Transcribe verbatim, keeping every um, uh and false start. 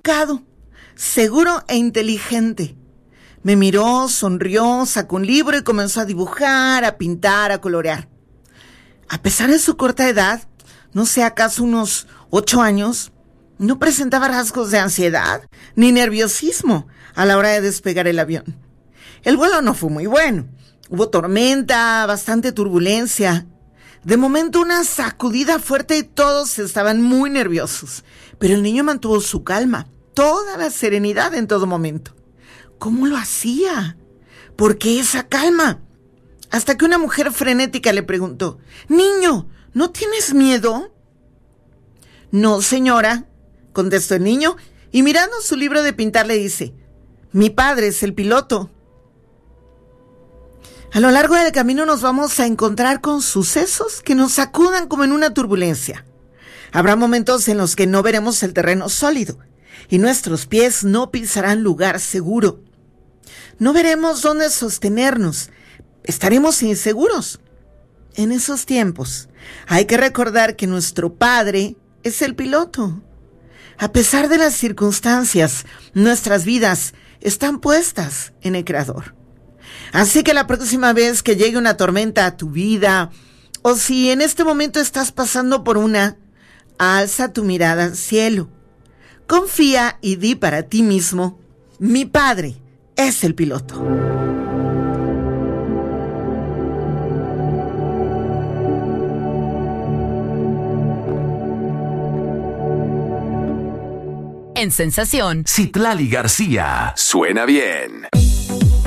educado, seguro e inteligente. Me miró, sonrió, sacó un libro y comenzó a dibujar, a pintar, a colorear. A pesar de su corta edad, no sé, acaso unos ocho años, no presentaba rasgos de ansiedad ni nerviosismo a la hora de despegar el avión. El vuelo no fue muy bueno. Hubo tormenta, bastante turbulencia. De momento una sacudida fuerte y todos estaban muy nerviosos. Pero el niño mantuvo su calma, toda la serenidad en todo momento. ¿Cómo lo hacía? ¿Por qué esa calma? Hasta que una mujer frenética le preguntó: «Niño, ¿no tienes miedo?» «No, señora», contestó el niño, y mirando su libro de pintar le dice: «Mi padre es el piloto». A lo largo del camino nos vamos a encontrar con sucesos que nos sacudan como en una turbulencia. Habrá momentos en los que no veremos el terreno sólido y nuestros pies no pisarán lugar seguro. No veremos dónde sostenernos, estaremos inseguros. En esos tiempos hay que recordar que nuestro Padre es el piloto. A pesar de las circunstancias, nuestras vidas están puestas en el Creador. Así que la próxima vez que llegue una tormenta a tu vida, o si en este momento estás pasando por una, alza tu mirada al cielo. Confía y di para ti mismo: mi Padre es el piloto. En Sensación, Citlali García. Suena bien.